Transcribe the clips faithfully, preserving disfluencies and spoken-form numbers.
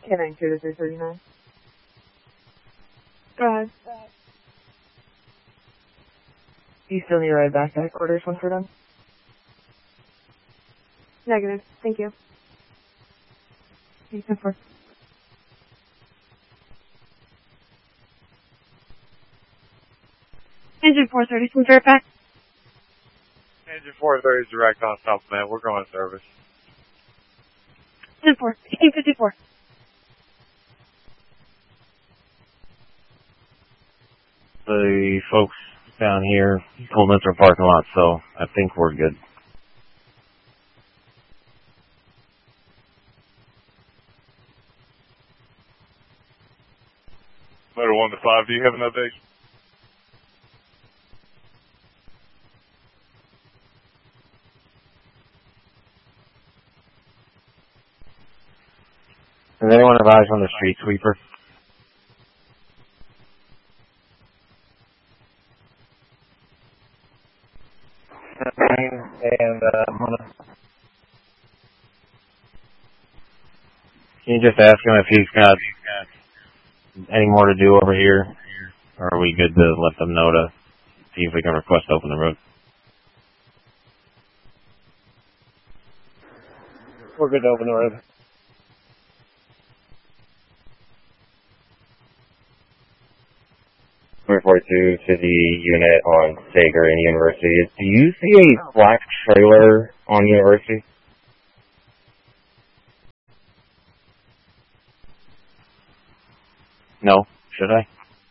K nine two to three thirty-nine. Go ahead. Do you still need to ride backpack orders once we're done? Negative. Thank you. Engine four. Engine four thirty from Fairfax. Engine four thirty is direct on supplement. We're going to service. Engine four, eighteen fifty-four. The folks down here pulled into our parking lot, so I think we're good. Motor one to five, do you have an update? Is anyone advised on the street sweeper? And, uh, can you just ask him if he's got any more to do over here? Or are we good to let them know to see if we can request to open the road? We're good to open the road. three forty-two to the unit on Sager and University. Do you see a black trailer on University? No. Should I?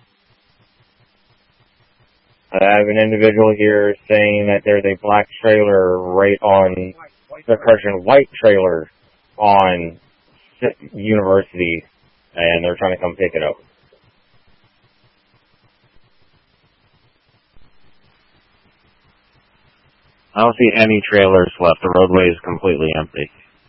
I have an individual here saying that there's a black trailer right on, the correction, white trailer on University, and they're trying to come pick it up. I don't see any trailers left. The roadway is completely empty.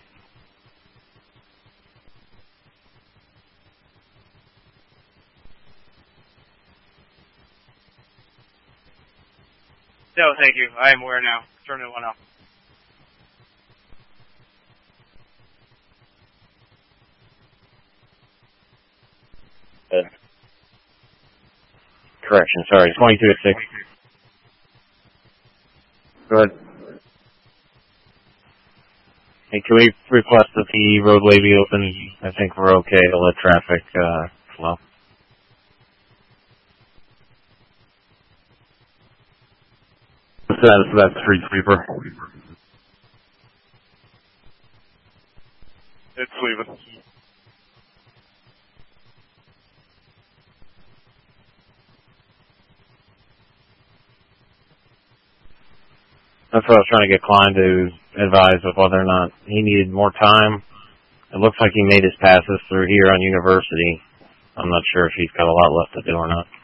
No, thank you. I am aware now. Turn it one off. Good. Correction, sorry. twenty-two at six. Good. Hey, can we request that the roadway be open? I think we're okay to let traffic uh, flow. What's that? So that's street sweeper. It's leaving. That's what I was trying to get Klein to advise of whether or not he needed more time. It looks like he made his passes through here on University. I'm not sure if he's got a lot left to do or not.